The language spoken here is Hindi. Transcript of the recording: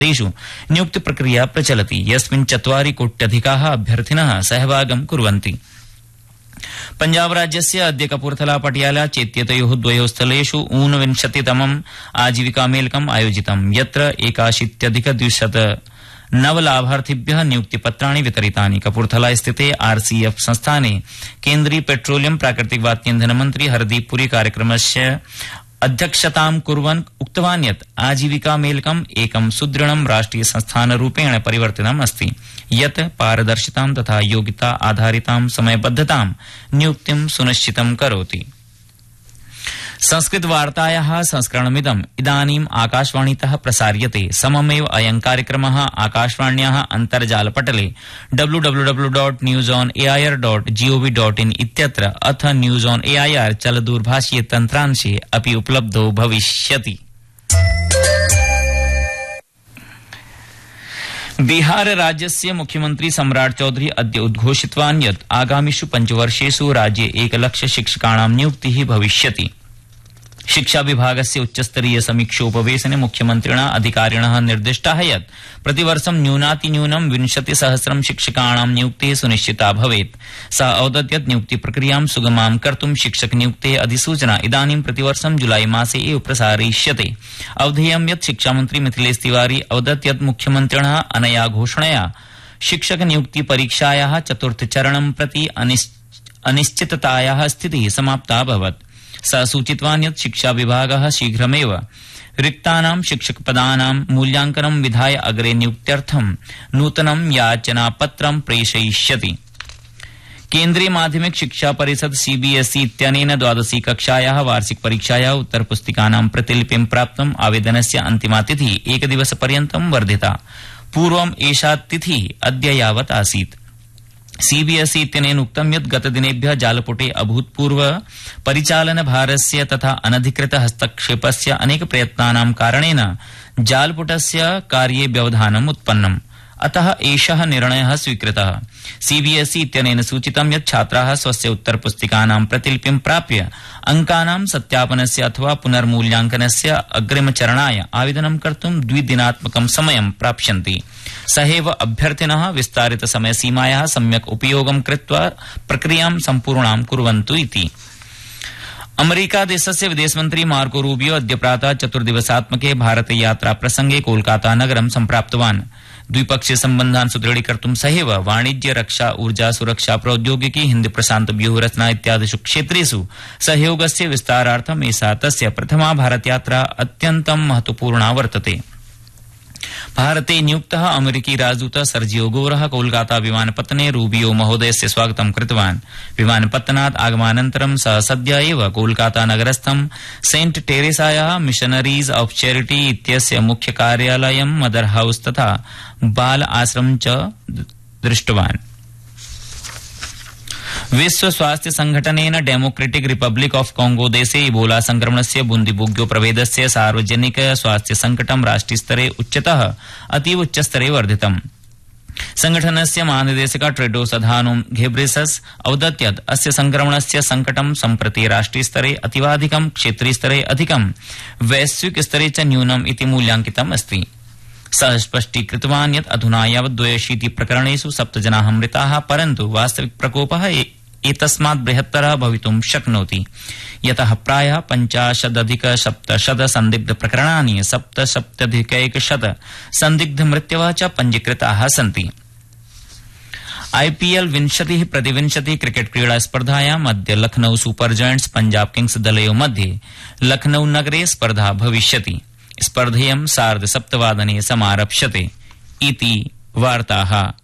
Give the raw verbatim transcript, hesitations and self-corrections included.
तेषु नियुक्ति प्रक्रिया प्रचलति, यस्मिन् चत्वारि कोट्यधिकाः अभ्यर्थिनः सहभागं कुर्वन्ति। पंजाब राज्यस्य अद्य कपूरथला पटियाला चेत्यतयोः द्वयोः स्थलेषु ऊनविंशतितमम् आजीविकामेलकम् आयोजितम्, यत्र एकाशीत्यधिक द्विशत नव लाभार्थिभ्यः नियुक्तिपत्राणि वितरितानि। कपूरथला स्थिते आरसीएफ संस्थाने केन्द्रीय पेट्रोलियम प्राकृतिक वातईन्धन मन्त्री हरदीप पुरी कार्यक्रमस्य अध्यक्षतां कुर्वन् उक्तवान् यत् आजीविकामेलकम् एकं सुदृढं राष्ट्रिय संस्थानरूपेण परिवर्तितम् अस्ति, यत् पारदर्शितां तथा योग्यता आधारितां समयबद्धतां नियुक्तिं सुनिश्चितं करोति। संस्कृतवार्तायाः संस्करणमिदम् इदानीम् आकाशवाणीतः प्रसार्यते। सममेव अयं कार्यक्रमः आकाशवाण्याः अन्तर्जालपटले W W W dot news on AIR dot gov dot in इत्यत्र अथ न्यूज ऑन एआईआर चलदूरभाषीय तन्त्रांशे अपि उपलब्धो भविष्यति। बिहार राज्यस्य मुख्यमन्त्री सम्राट चौधरी अद्य उद्घोषितवान् यत् आगामिषु पञ्चवर्षेषु राज्ये एकलक्ष शिक्षकाणां नियुक्तिः भविष्यति। शिक्षा विभागस्य उच्चस्तरीय समीक्षोपवेशने मुख्यमन्त्रिणा अधिकारिणः निर्दिष्टाः यत् प्रतिवर्षं न्यूनातिन्यूनं विंशतिसहस्रं शिक्षकाणां नियुक्तिः सुनिश्चिता भवेत्। सः अवदत् यत् नियुक्तिप्रक्रियां सुगमां कर्तुं शिक्षकनियुक्तेः अधिसूचना इदानीं प्रतिवर्षं जुलाई मासे एव प्रसारयिष्यते। अवधेयं यत् शिक्षामन्त्री मिथिलेश तिवारी अवदत् यत् मुख्यमन्त्रिणः अनया घोषणया शिक्षकनियुक्तिपरीक्षायाः चतुर्थचरणं प्रति अनिश्चिततायाः स्थितिः समाप्ता अभवत्। सः सूचितवान् यत् शिक्षा विभागः शीघ्रमेव रिक्तानां शिक्षकपदानां मूल्यांकनं विधाय अग्रे नियुक्त्यर्थं नूतनं याचनापत्रं प्रेषयिष्यति। केन्द्रीय माध्यमिक शिक्षा परिषद सीबीएसई इत्यनेन द्वादशी कक्षायाः वार्षिक परीक्षायाः उत्तरपुस्तिकानां प्रतिलिपिं प्राप्तुम् आवेदनस्य अन्तिमा तिथिः एकदिवसपर्यन्तं वर्धिता। पूर्वम् एषा तिथिः अद्य यावत् आसीत्। सीबीएसई इत्यनेन उक्तं यत् गतदिनेभ्यः जालपुटे अभूतपूर्व परिचालनभारस्य तथा अनधिकृत हस्तक्षेपस्य अनेक प्रयत्नानां कारणेन जालपुटस्य कार्ये व्यवधानम् उत्पन्नम्, अतः एषः निर्णयः स्वीकृतः। सीबीएसई इत्यनेन सूचितं यत् छात्राः स्वस्य उत्तरपुस्तिकानां प्रतिलिपिं प्राप्य अंकानां सत्यापनस्य अथवा पुनर्मूल्यांकनस्य अग्रिमचरणाय आवेदनं कर्तुं द्विदिनात्मकं समयं प्राप्स्यन्ति। सहैव अभ्यर्थिनः विस्तारित समयसीमायाः सम्यक् उपयोगं कृत्वा प्रक्रियां सम्पूर्णां कुर्वन्तु इति। अमेरिका देशस्य विदेशमन्त्री मार्को रूबियो अद्य प्रातः चतुर्दिवसात्मके भारतयात्रा प्रसंगे कोलकाता नगरं सम्प्राप्तवान्। द्विपक्षीय सम्बन्धान् सुदृढीकर्तुं सहैव वाणिज्य, रक्षा, ऊर्जा, सुरक्षा, प्रौद्योगिकी, हिन्द प्रशान्त व्यूहरचना इत्यादिषु क्षेत्रेषु सहयोगस्य विस्तारार्थम् एषा तस्य प्रथमा भारतयात्रा अत्यन्तं महत्वपूर्णा वर्तते। भारते नियुक्तः अमेरिकी राजदूतः सर्जियो गोरः कोलकाता विमानपत्तने रूबियो महोदयस्य स्वागतं कृतवान्। विमानपत्तनात् आगमनानन्तरं सः सद्य एव Kolkata नगरस्थं Saint टेरेसायाः missionaries of charity इत्यस्य मुख्य कार्यालयं, मदर हाउस तथा बाल आश्रमं च दृष्टवान्। विश्व स्वास्थ्य संघटनेन डेमोक्रेटिक रिपब्लिक ऑफ कांगो देशे इबोला संक्रमणस्य बुंदीबुग्यो प्रभेदस्य सार्वजनिक स्वास्थ्य संकटं राष्ट्रियस्तरे उच्चतः अतीव उच्चस्तरे वर्धितम्। संघटनस्य महानिदेशक टेड्रोस अधानोम घेब्रेसस अवदत् यत् अस्य संक्रमणस्य संकटं सम्प्रति राष्ट्रियस्तरे अतीवाधिकं, क्षेत्रीयस्तरे अधिकं, वैश्विकस्तरे च न्यूनम् इति मूल्याङ्कितम् अस्ति। सः स्पष्टीकृतवान् यत् अधुना यावत् द्वयशीति प्रकरणेषु सप्त जनाः मृताः, परन्तु वास्तविक प्रकोपः एतस्मात् बृहत्तरः भवितुं शक्नोति, यतः प्रायः पञ्चाशदधिक सप्तशत संदिग्ध प्रकरणानि सप्तसप्तत्यधिकैकशत संदिग्ध मृत्यवः च पञ्जीकृताः सन्ति। आईपीएल विंशतिः प्रतिविंशतिः क्रिकेट क्रीडा स्पर्धायाम् अद्य Lucknow super giants Punjab Kings दलयोः मध्ये लखनऊ नगरे स्पर्धा भविष्यति। स्पर्धेयं सार्ध सप्तवादने समारप्स्यते इति वार्ताः।